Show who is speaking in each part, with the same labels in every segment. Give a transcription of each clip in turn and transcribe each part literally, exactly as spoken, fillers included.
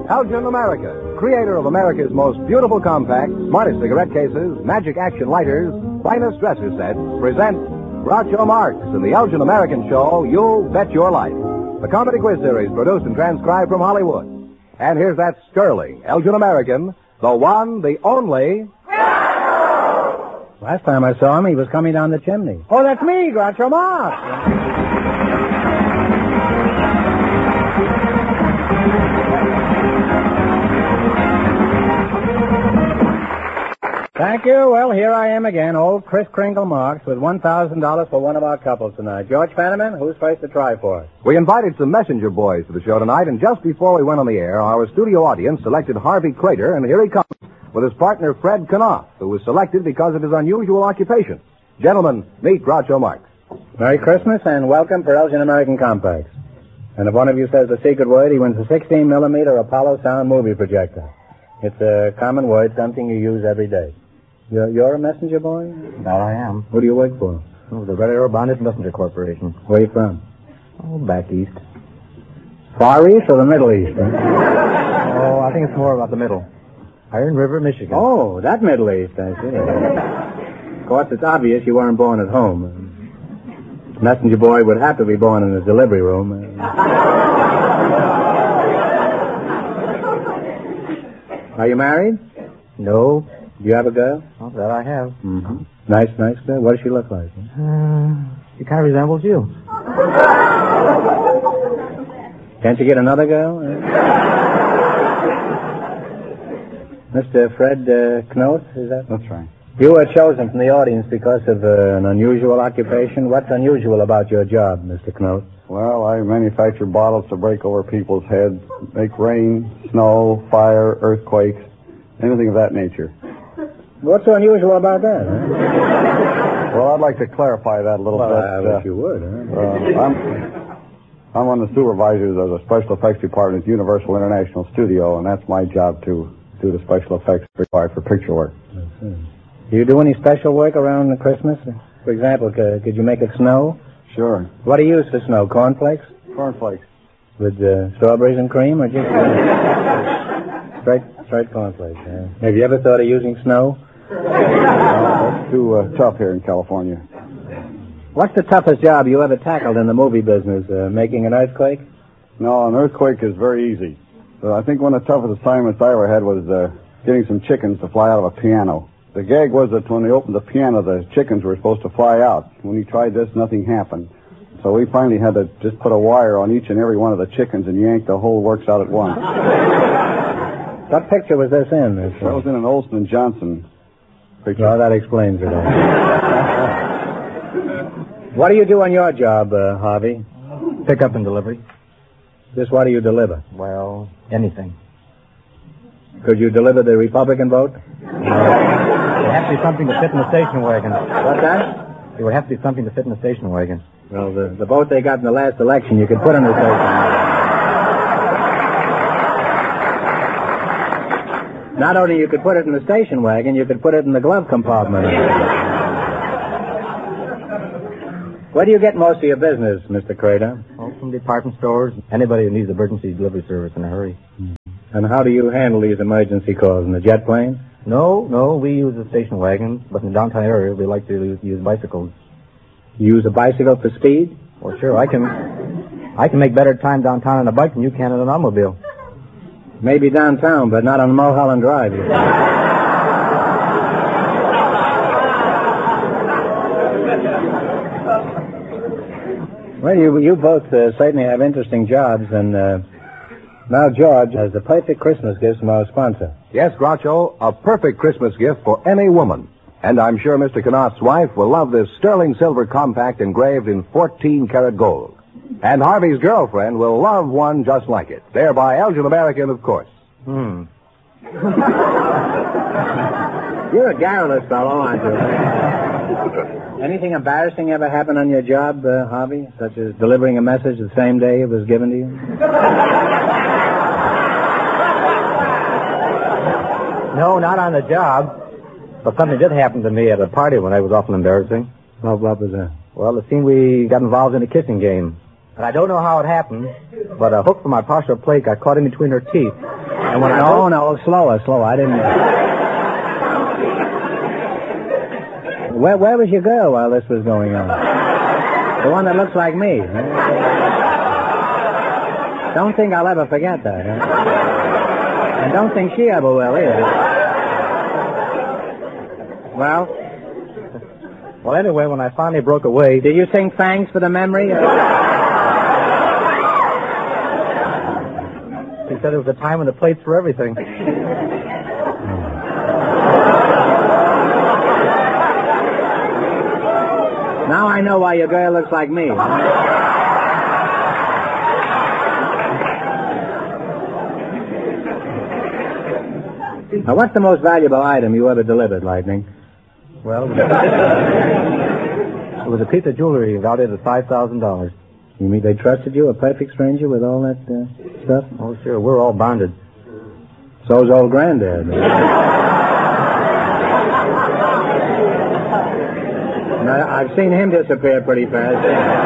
Speaker 1: Elgin American, creator of America's most beautiful compacts, smartest cigarette cases, magic action lighters, finest dresser sets, present Groucho Marx in the Elgin American show, You Bet Your Life. The comedy quiz series produced and transcribed from Hollywood. And here's that sterling Elgin American, the one, the only...
Speaker 2: Last time I saw him, he was coming down the chimney. Oh, that's me, Groucho Marx. Thank you. Well, here I am again, old Kris Kringle Marx, with one thousand dollars for one of our couples tonight. George Fenneman, who's first to try for us?
Speaker 1: We invited some messenger boys to the show tonight, and just before we went on the air, our studio audience selected Harvey Crater, and here he comes with his partner Fred Knopf, who was selected because of his unusual occupation. Gentlemen, meet Groucho Marx.
Speaker 2: Merry Christmas, and welcome for Elgin American Compacts. And if one of you says the secret word, he wins a sixteen millimeter Apollo sound movie projector. It's a common word, something you use every day. You're, you're a messenger boy?
Speaker 3: That I am.
Speaker 2: Who do you work for?
Speaker 3: Oh, the Red Arrow Bonded Messenger Corporation.
Speaker 2: Where are you from?
Speaker 3: Oh, back east.
Speaker 2: Far East or the Middle East? Huh?
Speaker 3: Oh, I think it's more about the middle. Iron River, Michigan.
Speaker 2: Oh, that Middle East, I see. Of course, it's obvious you weren't born at home. Messenger boy would have to be born in the delivery room. Are you married?
Speaker 3: No.
Speaker 2: Do you have a girl?
Speaker 3: Oh, that I have.
Speaker 2: Mm-hmm. Nice, nice girl. What does she look like?
Speaker 3: Uh, she kind of resembles you.
Speaker 2: Can't you get another girl? Mister Fred uh, Knopf, is that?
Speaker 3: That's right.
Speaker 2: You were chosen from the audience because of uh, an unusual occupation. What's unusual about your job, Mister Knopf?
Speaker 4: Well, I manufacture bottles to break over people's heads, make rain, snow, fire, earthquakes, anything of that nature.
Speaker 2: What's so unusual about that, huh?
Speaker 4: Well, I'd like to clarify that a little
Speaker 2: well,
Speaker 4: bit.
Speaker 2: I
Speaker 4: uh,
Speaker 2: wish you would, huh?
Speaker 4: uh, I'm, I'm one of the supervisors of the special effects department at Universal International Studio, and that's my job to do the special effects required for picture work.
Speaker 2: Do you do any special work around Christmas? For example, could, could you make it snow?
Speaker 4: Sure.
Speaker 2: What do you use for snow? Cornflakes?
Speaker 4: Cornflakes.
Speaker 2: With uh, strawberries and cream, or just uh, straight straight cornflakes? Uh, have you ever thought of using snow?
Speaker 4: Uh, it's too uh, tough here in California.
Speaker 2: What's the toughest job you ever tackled in the movie business? Uh, making an earthquake?
Speaker 4: No, an earthquake is very easy. So I think one of the toughest assignments I ever had was uh, getting some chickens to fly out of a piano. The gag was that when they opened the piano, the chickens were supposed to fly out. When he tried this, nothing happened. So we finally had to just put a wire on each and every one of the chickens and yank the whole works out at once.
Speaker 2: What picture was this in? This, uh...
Speaker 4: That was in an Olson and Johnson picture.
Speaker 2: Well, that explains it all. What do you do on your job, uh, Harvey?
Speaker 3: Pick up and delivery.
Speaker 2: Just what do you deliver?
Speaker 3: Well, anything.
Speaker 2: Could you deliver the Republican vote?
Speaker 3: It would have to be something to fit in the station wagon.
Speaker 2: What's that?
Speaker 3: It would have to be something to fit in the station wagon.
Speaker 2: Well, the, the vote they got in the last election, you could put in the station. Not only you could put it in the station wagon, you could put it in the glove compartment. Where do you get most of your business, Mister Crater?
Speaker 3: Oh, from department stores. Anybody who needs emergency delivery service in a hurry.
Speaker 2: And how do you handle these emergency calls? In the jet plane?
Speaker 3: No, no, we use the station wagon, but in the downtown area, we like to use bicycles.
Speaker 2: You use a bicycle for speed?
Speaker 3: Well, sure, I can I can make better time downtown on a bike than you can in an automobile.
Speaker 2: Maybe downtown, but not on Mulholland Drive. Well, you you both uh, certainly have interesting jobs, and uh, now George has the perfect Christmas gift from our sponsor.
Speaker 1: Yes, Groucho, a perfect Christmas gift for any woman. And I'm sure Mister Knopf's wife will love this sterling silver compact engraved in fourteen karat gold. And Harvey's girlfriend will love one just like it. They're by Elgin American, of course.
Speaker 3: Hmm.
Speaker 2: You're a garrulous fellow, aren't you? Anything embarrassing ever happen on your job, uh, Harvey? Such as delivering a message the same day it was given to you?
Speaker 3: No, not on the job. But something did happen to me at a party when I was awful embarrassing.
Speaker 2: What, what was that?
Speaker 3: Well, it seemed we got involved in a kissing game. And I don't know how it happened, but a hook from my partial plate got caught in between her teeth. And when I
Speaker 2: No, no, slower, slower. I didn't... Where, where was your girl while this was going on? The one that looks like me. Don't think I'll ever forget that. Huh? And don't think she ever will either. Well,
Speaker 3: Well, anyway, when I finally broke away...
Speaker 2: did you sing thanks for the memory?
Speaker 3: She said it was the time and the place for everything.
Speaker 2: Now I know why your girl looks like me. Now, what's the most valuable item you ever delivered, Lightning?
Speaker 3: Well, it was a piece of jewelry valued at five thousand dollars.
Speaker 2: You mean they trusted you, a perfect stranger, with all that uh, stuff?
Speaker 3: Oh, sure, we're all bonded.
Speaker 2: So's old Granddad. Now, I've seen him disappear pretty fast.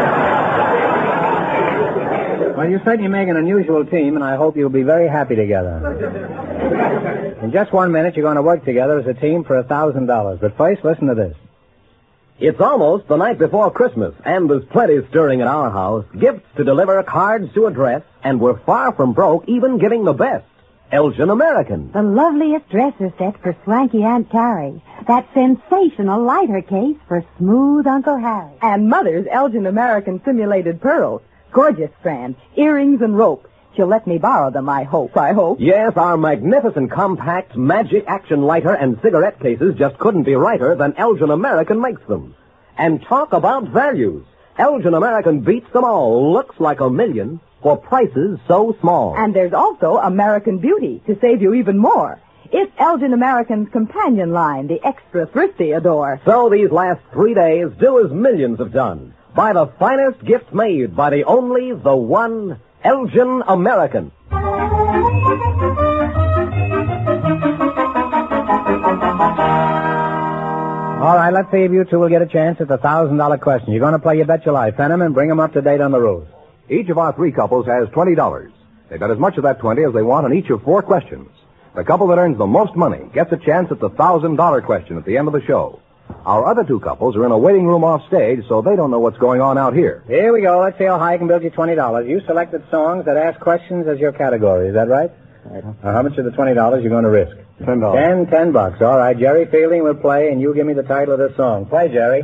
Speaker 2: Well, you certainly make an unusual team, and I hope you'll be very happy together. In just one minute, you're going to work together as a team for a thousand dollars. But first, listen to this.
Speaker 1: It's almost the night before Christmas, and there's plenty stirring at our house. Gifts to deliver, cards to address, and we're far from broke, even giving the best. Elgin American.
Speaker 5: The loveliest dresser set for swanky Aunt Carrie. That sensational lighter case for smooth Uncle Harry.
Speaker 6: And Mother's Elgin American simulated pearls. Gorgeous strand, earrings and rope. She'll let me borrow them, I hope, I hope.
Speaker 1: Yes, our magnificent compact magic action lighter and cigarette cases just couldn't be righter than Elgin American makes them. And talk about values. Elgin American beats them all. Looks like a million for prices so small.
Speaker 6: And there's also American Beauty to save you even more. It's Elgin American's companion line, the extra thrifty adore.
Speaker 1: So these last three days, do as millions have done. Buy the finest gift made by the only, the one, Elgin American.
Speaker 2: All right, let's see if you two will get a chance at the thousand dollar question. You're going to play You Bet Your Life, Fenham, and bring them up to date on the rules.
Speaker 7: Each of our three couples has twenty dollars. They bet as much of that twenty as they want on each of four questions. The couple that earns the most money gets a chance at the thousand dollar question at the end of the show. Our other two couples are in a waiting room off stage, so they don't know what's going on out here.
Speaker 2: Here we go. Let's see how high I can build you twenty dollars. You selected songs that ask questions as your category. Is that right? Right. Now, how much of the twenty dollars you're going to risk?
Speaker 4: Ten dollars.
Speaker 2: Ten, ten bucks. All right. Jerry Fielding will play, and you give me the title of this song. Play, Jerry.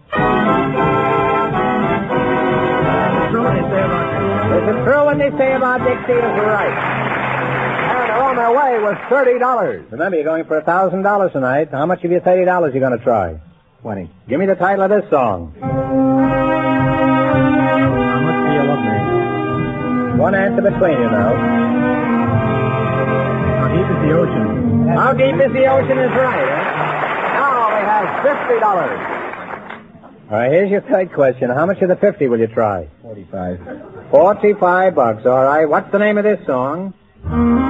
Speaker 2: Is it true what they say about Dixie is right?
Speaker 7: And they're on their way with thirty dollars.
Speaker 2: Remember, you're going for a thousand dollars tonight. How much of your thirty dollars you going to try?
Speaker 3: Twenty.
Speaker 2: Give me the title of this song.
Speaker 3: How much do you love me?
Speaker 2: One answer between you now.
Speaker 3: How deep is the ocean?
Speaker 2: How deep is the ocean is right, huh?
Speaker 7: Now they have fifty dollars.
Speaker 2: All right, here's your third question. How much of the fifty will you try?
Speaker 3: Forty-five.
Speaker 2: Forty-five bucks, all right. What's the name of this song?